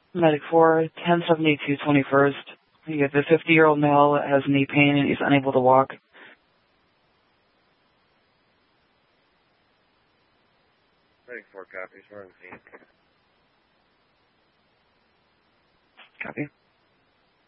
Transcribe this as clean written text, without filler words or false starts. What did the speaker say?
Medic 4, 1072 21st. You have a 50-year-old male that has knee pain and he's unable to walk. Medic 4 copies. We're on scene. Copy.